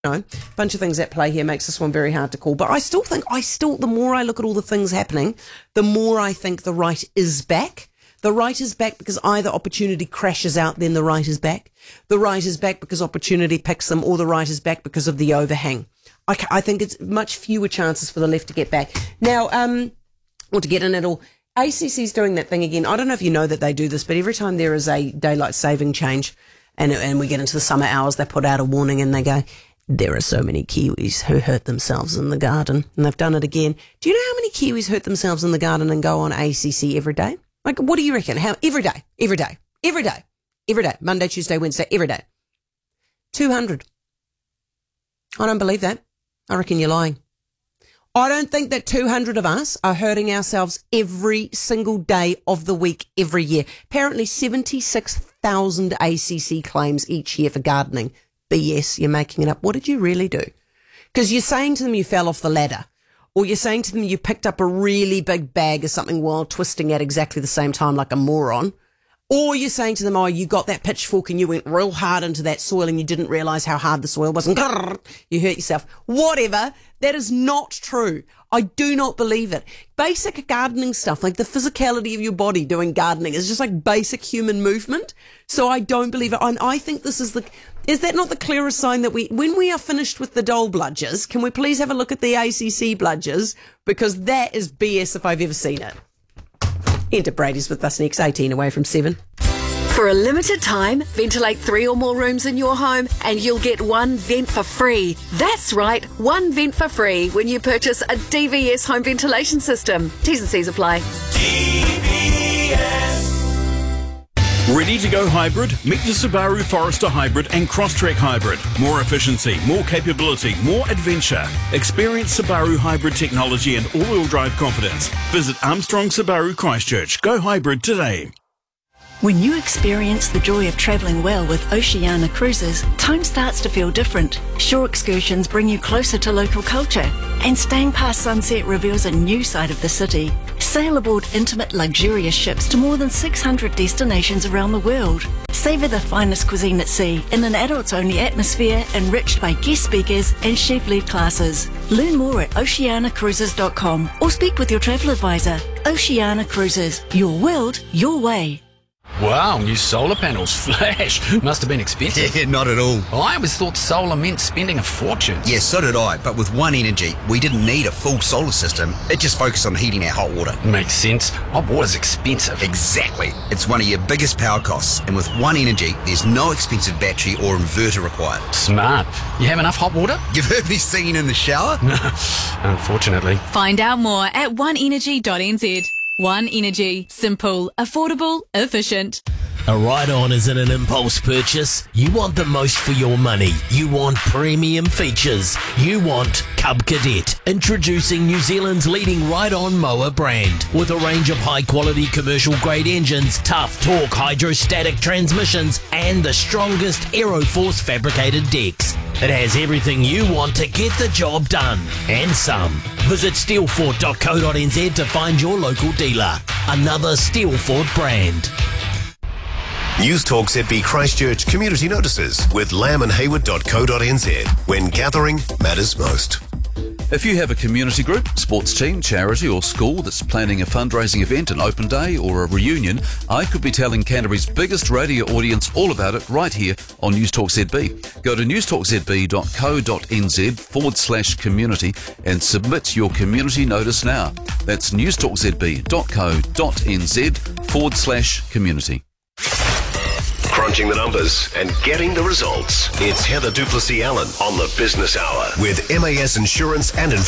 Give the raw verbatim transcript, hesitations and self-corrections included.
know, a bunch of things at play here makes this one very hard to call. But I still think, I still, the more I look at all the things happening, the more I think the right is back. The right is back because either opportunity crashes out, then the right is back. The right is back because opportunity picks them, or the right is back because of the overhang. I, I think it's much fewer chances for the left to get back. Now, um, or to get in it all. A C C's doing that thing again. I don't know if you know that they do this, but every time there is a daylight saving change and, and we get into the summer hours, they put out a warning and they go, there are so many Kiwis who hurt themselves in the garden. And they've done it again. Do you know how many Kiwis hurt themselves in the garden and go on A C C every day? Like, what do you reckon? How every day, every day, every day, every day, Monday, Tuesday, Wednesday, every day. two hundred. I don't believe that. I reckon you're lying. I don't think that two hundred of us are hurting ourselves every single day of the week, every year. Apparently seventy-six thousand A C C claims each year for gardening. B S, you're making it up. What did you really do? Because you're saying to them you fell off the ladder, or you're saying to them you picked up a really big bag of something while twisting at exactly the same time like a moron, or you're saying to them, oh, you got that pitchfork and you went real hard into that soil and you didn't realise how hard the soil was and you hurt yourself. Whatever. That is not true. I do not believe it. Basic gardening stuff, like the physicality of your body doing gardening, is just like basic human movement. So I don't believe it. And I think this is the, is that not the clearest sign that we, when we are finished with the Dole bludgers, can we please have a look at the A C C bludgers? Because that is B S if I've ever seen it. Enter Brady's with us next, eighteen away from seven. For a limited time, ventilate three or more rooms in your home and you'll get one vent for free. That's right, one vent for free when you purchase a D V S home ventilation system. T's and C's apply. D V S. Ready to go hybrid? Meet the Subaru Forester Hybrid and Crosstrek Hybrid. More efficiency, more capability, more adventure. Experience Subaru Hybrid technology and all-wheel drive confidence. Visit Armstrong Subaru Christchurch. Go hybrid today. When you experience the joy of travelling well with Oceania Cruises, time starts to feel different. Shore excursions bring you closer to local culture, and staying past sunset reveals a new side of the city. Sail aboard intimate, luxurious ships to more than six hundred destinations around the world. Savour the finest cuisine at sea in an adults-only atmosphere enriched by guest speakers and chef-led classes. Learn more at oceania cruises dot com or speak with your travel advisor. Oceania Cruises, your world, your way. Wow, new solar panels. Flash. Must have been expensive. Yeah, not at all. I always thought solar meant spending a fortune. Yeah, so did I. But with One Energy, we didn't need a full solar system. It just focused on heating our hot water. Makes sense. Hot water's expensive. Exactly. It's one of your biggest power costs. And with One Energy, there's no expensive battery or inverter required. Smart. You have enough hot water? You've heard me singing in the shower? No, unfortunately. Find out more at one energy dot n z. One Energy. Simple, affordable, efficient. A ride-on isn't an impulse purchase. You want the most for your money. You want premium features. You want Cub Cadet. Introducing New Zealand's leading ride-on mower brand. With a range of high-quality commercial-grade engines, tough torque hydrostatic transmissions, and the strongest Aeroforce fabricated decks. It has everything you want to get the job done, and some. Visit steelford dot co dot n z to find your local dealer. Another Steelford brand. News Talk Z B Christchurch community notices with lamb and hayward dot co dot n z, when gathering matters most. If you have a community group, sports team, charity or school that's planning a fundraising event, an open day or a reunion, I could be telling Canterbury's biggest radio audience all about it right here on News Talk Z B. Go to news talk z b dot co dot n z forward slash community and submit your community notice now. That's news talk z b dot co dot n z forward slash community. Crunching the numbers and getting the results. It's Heather Duplessis-Allen on the Business Hour with M A S Insurance and